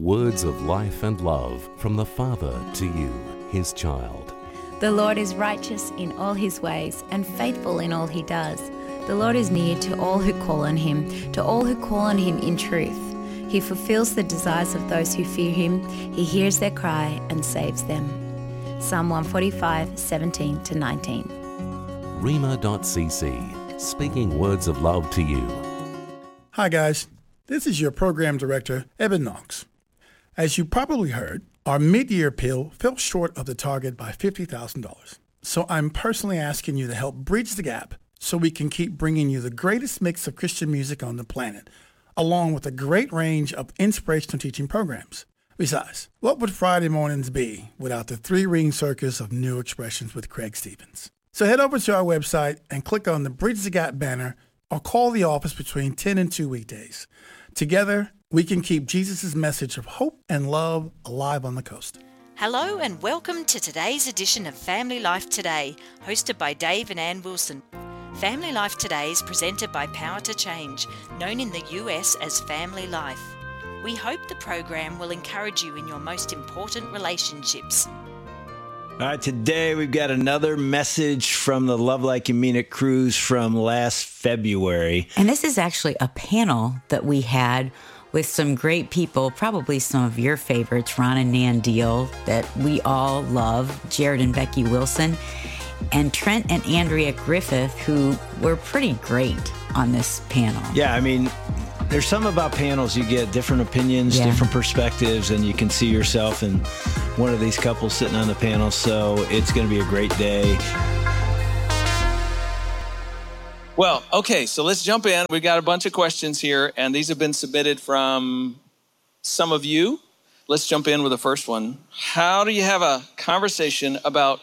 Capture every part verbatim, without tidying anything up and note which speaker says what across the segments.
Speaker 1: Words of life and love from the Father to you, his child.
Speaker 2: The Lord is righteous in all his ways and faithful in all he does. The Lord is near to all who call on him, to all who call on him in truth. He fulfills the desires of those who fear him. He hears their cry and saves them. Psalm one forty-five, seventeen to nineteen.
Speaker 1: Rhema dot c c, speaking words of love to you.
Speaker 3: Hi guys, this is your program director, Eben Knox. As you probably heard, our mid-year appeal fell short of the target by fifty thousand dollars. So I'm personally asking you to help bridge the gap so we can keep bringing you the greatest mix of Christian music on the planet, along with a great range of inspirational teaching programs. Besides, what would Friday mornings be without the three-ring circus of new expressions with Craig Stevens? So head over to our website and click on the Bridge the Gap banner or call the office between ten and two weekdays. Together, we can keep Jesus' message of hope and love alive on the coast.
Speaker 4: Hello and welcome to today's edition of Family Life Today, hosted by Dave and Ann Wilson. Family Life Today is presented by Power to Change, known in the U S as Family Life. We hope the program will encourage you in your most important relationships.
Speaker 5: All right, today we've got another message from the Love Like You Mean It cruise from last February.
Speaker 6: And this is actually a panel that we had with some great people, probably some of your favorites, Ron and Nan Deal, that we all love, Jared and Becky Wilson, and Trent and Andrea Griffith, who were pretty great on this panel.
Speaker 5: Yeah, I mean, there's some about panels, you get different opinions, yeah. different perspectives, and you can see yourself in one of these couples sitting on the panel, so it's going to be a great day.
Speaker 7: Well, okay, so let's jump in. We've got a bunch of questions here, and these have been submitted from some of you. Let's jump in with the first one. How do you have a conversation about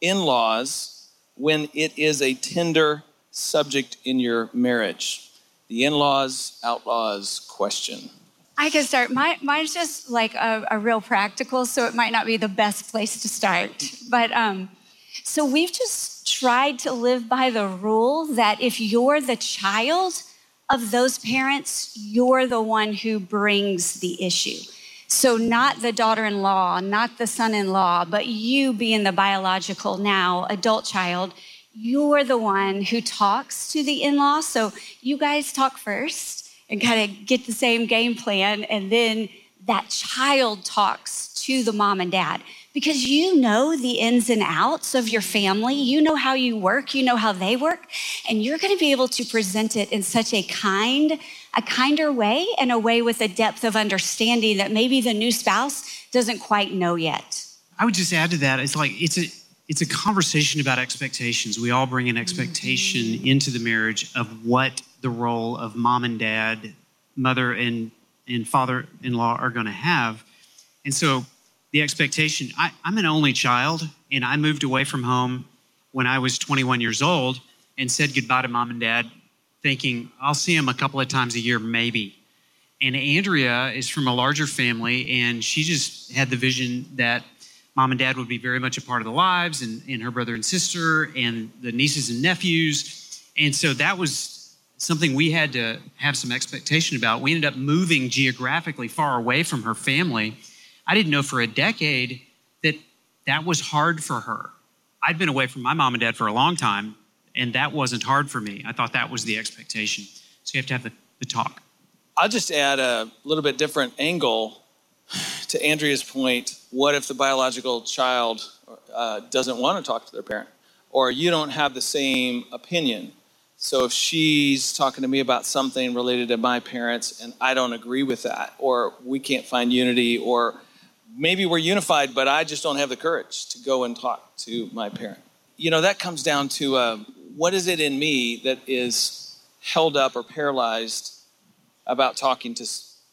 Speaker 7: in-laws when it is a tender subject in your marriage? The in-laws, outlaws question.
Speaker 8: I can start. My, mine's just like a, a real practical, so it might not be the best place to start. But um, so we've just tried to live by the rule that if you're the child of those parents, you're the one who brings the issue. So not the daughter-in-law, not the son-in-law, but you being the biological now adult child, you're the one who talks to the in-law. So you guys talk first and kind of get the same game plan, and then that child talks to the mom and dad. Because you know the ins and outs of your family, you know how you work, you know how they work, and you're gonna be able to present it in such a kind, a kinder way, and a way with a depth of understanding that maybe the new spouse doesn't quite know yet.
Speaker 9: I would just add to that, it's like, it's a it's a conversation about expectations. We all bring an expectation mm-hmm. into the marriage of what the role of mom and dad, mother and, and father-in-law are gonna have. And so, the expectation, I, I'm an only child, and I moved away from home when I was twenty-one years old and said goodbye to mom and dad, thinking I'll see them a couple of times a year, maybe. And Andrea is from a larger family, and she just had the vision that mom and dad would be very much a part of the lives, and, and her brother and sister, and the nieces and nephews. And so that was something we had to have some expectation about. We ended up moving geographically far away from her family. I didn't know for a decade that that was hard for her. I'd been away from my mom and dad for a long time, and that wasn't hard for me. I thought that was the expectation. So you have to have the, the talk.
Speaker 7: I'll just add a little bit different angle to Andrea's point. What if the biological child uh, doesn't want to talk to their parent, or you don't have the same opinion? So if she's talking to me about something related to my parents and I don't agree with that, or we can't find unity, or maybe we're unified, but I just don't have the courage to go and talk to my parent. You know, that comes down to uh, what is it in me that is held up or paralyzed about talking to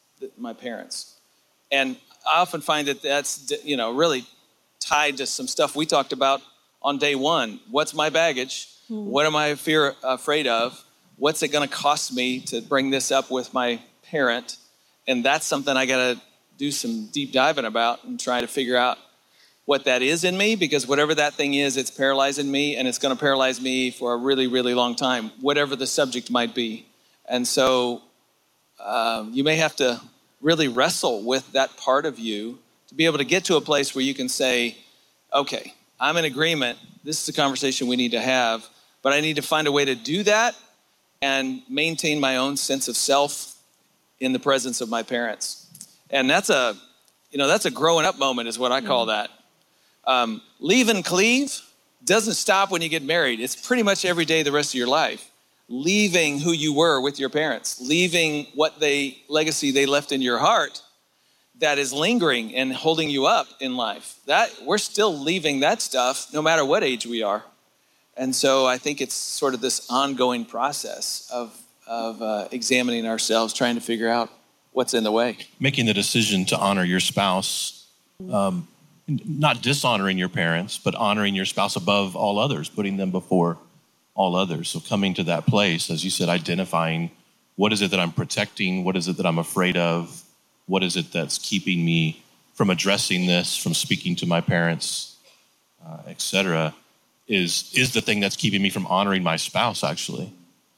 Speaker 7: my parents? And I often find that that's, you know, really tied to some stuff we talked about on day one. What's my baggage? Mm-hmm. What am I fear, afraid of? What's it going to cost me to bring this up with my parent? And that's something I got to do some deep diving about and try to figure out what that is in me, because whatever that thing is, it's paralyzing me, and it's going to paralyze me for a really, really long time, whatever the subject might be. And so um, you may have to really wrestle with that part of you to be able to get to a place where you can say, okay, I'm in agreement. This is a conversation we need to have, but I need to find a way to do that and maintain my own sense of self in the presence of my parents. And that's a, you know, that's a growing up moment is what I call that. Um, leave and cleave doesn't stop when you get married. It's pretty much every day the rest of your life. Leaving who you were with your parents, leaving what they, legacy they left in your heart that is lingering and holding you up in life. That we're still leaving that stuff no matter what age we are. And so I think it's sort of this ongoing process of, of uh, examining ourselves, trying to figure out what's in the way.
Speaker 10: Making the decision to honor your spouse, um, not dishonoring your parents, but honoring your spouse above all others, putting them before all others. So coming to that place, as you said, identifying what is it that I'm protecting, what is it that I'm afraid of, what is it that's keeping me from addressing this, from speaking to my parents, uh, et cetera, is is the thing that's keeping me from honoring my spouse, actually.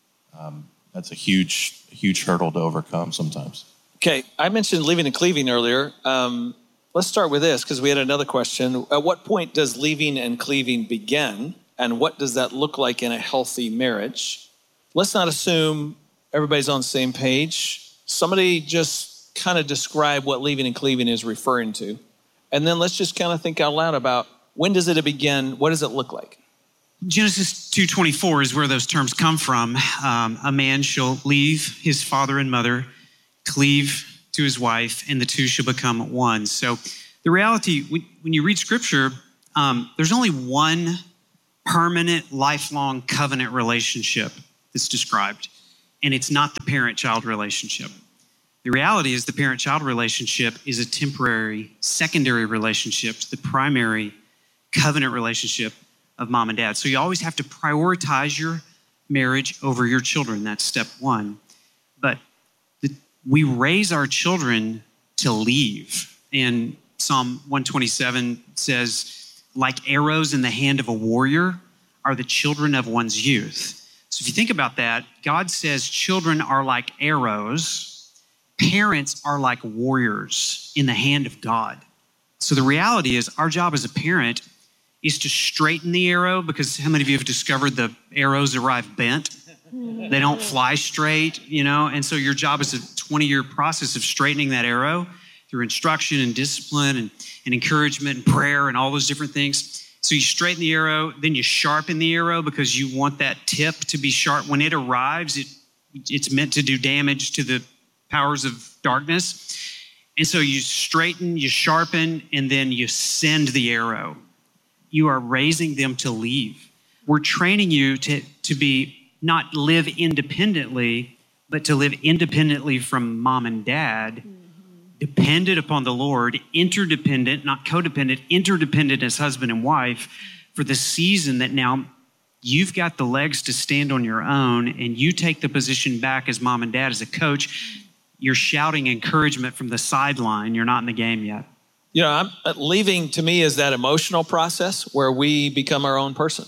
Speaker 10: Um, that's a huge, huge hurdle to overcome sometimes.
Speaker 7: Okay, I mentioned leaving and cleaving earlier. Um, let's start with this, because we had another question. At what point does leaving and cleaving begin? And what does that look like in a healthy marriage? Let's not assume everybody's on the same page. Somebody just kind of describe what leaving and cleaving is referring to. And then let's just kind of think out loud about when does it begin? What does it look like?
Speaker 9: Genesis two twenty-four is where those terms come from. Um, a man shall leave his father and mother, cleave to his wife, and the two shall become one. So the reality, when you read scripture, um, there's only one permanent, lifelong covenant relationship that's described, and it's not the parent-child relationship. The reality is the parent-child relationship is a temporary, secondary relationship to the primary covenant relationship of mom and dad. So you always have to prioritize your marriage over your children. That's step one. But the, we raise our children to leave. And Psalm one twenty-seven says, like arrows in the hand of a warrior are the children of one's youth. So if you think about that, God says children are like arrows. Parents are like warriors in the hand of God. So the reality is our job as a parent is to straighten the arrow, because how many of you have discovered the arrows arrive bent? They don't fly straight, you know? And so your job is a twenty-year process of straightening that arrow through instruction and discipline and, and encouragement and prayer and all those different things. So you straighten the arrow, then you sharpen the arrow because you want that tip to be sharp. When it arrives, it it's meant to do damage to the powers of darkness. And so you straighten, you sharpen, and then you send the arrow. You are raising them to leave. We're training you to, to be not live independently, but to live independently from mom and dad, mm-hmm. dependent upon the Lord, interdependent, not codependent, interdependent as husband and wife for the season that now you've got the legs to stand on your own and you take the position back as mom and dad, as a coach. You're shouting encouragement from the sideline. You're not in the game yet.
Speaker 7: You know, I'm, leaving to me is that emotional process where we become our own person.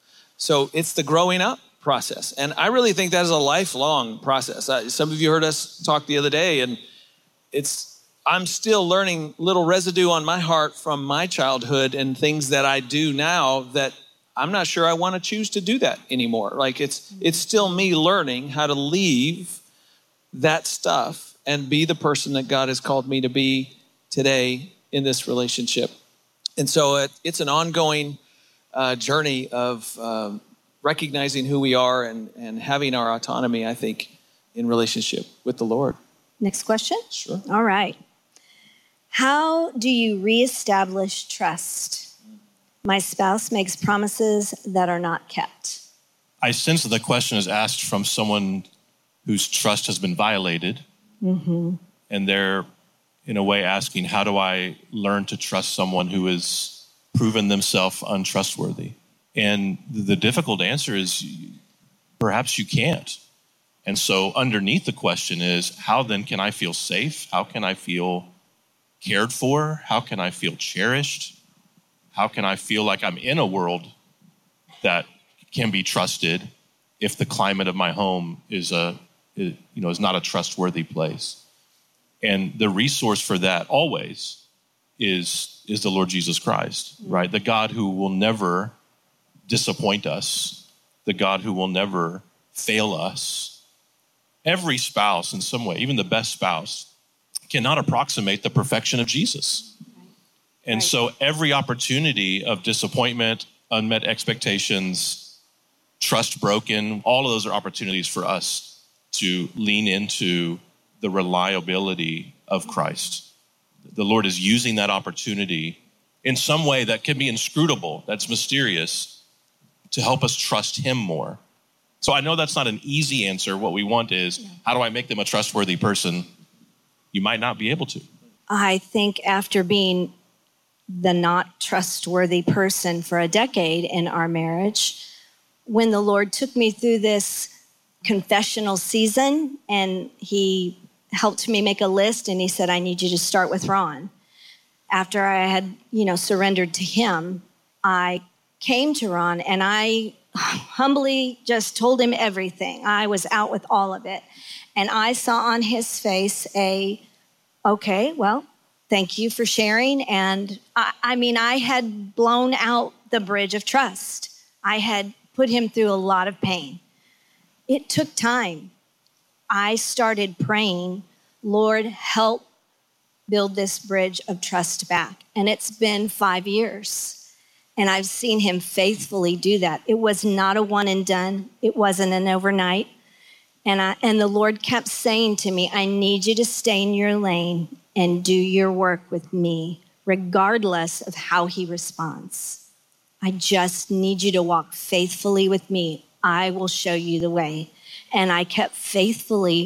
Speaker 7: So it's the growing up process. And I really think that is a lifelong process. Uh, some of you heard us talk the other day, and it's I'm still learning little residue on my heart from my childhood and things that I do now that I'm not sure I want to choose to do that anymore. Like it's it's still me learning how to leave that stuff and be the person that God has called me to be today in this relationship. And so it, it's an ongoing uh, journey of um, recognizing who we are and, and having our autonomy, I think, in relationship with the Lord.
Speaker 11: Next question?
Speaker 7: Sure.
Speaker 11: All right. How do you reestablish trust? My spouse makes promises that are not kept.
Speaker 10: I sense that the question is asked from someone whose trust has been violated. Mm-hmm. And they're, in a way, asking, how do I learn to trust someone who has proven themselves untrustworthy? And the difficult answer is perhaps you can't. And so underneath the question is, how then can I feel safe? How can I feel cared for? How can I feel cherished? How can I feel like I'm in a world that can be trusted if the climate of my home is a, is, you know, is not a trustworthy place? And the resource for that always is, is the Lord Jesus Christ, mm-hmm. right? The God who will never disappoint us, the God who will never fail us. Every spouse in some way, even the best spouse, cannot approximate the perfection of Jesus. Right. And right. so every opportunity of disappointment, unmet expectations, trust broken, all of those are opportunities for us to lean into the reliability of Christ. The Lord is using that opportunity in some way that can be inscrutable, that's mysterious, to help us trust him more. So I know that's not an easy answer. What we want is, yeah. how do I make them a trustworthy person? You might not be able to.
Speaker 11: I think after being the not trustworthy person for a decade in our marriage, when the Lord took me through this confessional season and he helped me make a list and he said, I need you to start with Ron. After I had, you know, surrendered to him, I came to Ron and I humbly just told him everything. I was out with all of it. And I saw on his face a, okay, well, thank you for sharing. And I, I mean, I had blown out the bridge of trust. I had put him through a lot of pain. It took time. I started praying, Lord, help build this bridge of trust back. And it's been five years. And I've seen him faithfully do that. It was not a one and done. It wasn't an overnight. And I, and the Lord kept saying to me, I need you to stay in your lane and do your work with me, regardless of how he responds. I just need you to walk faithfully with me. I will show you the way. And I kept faithfully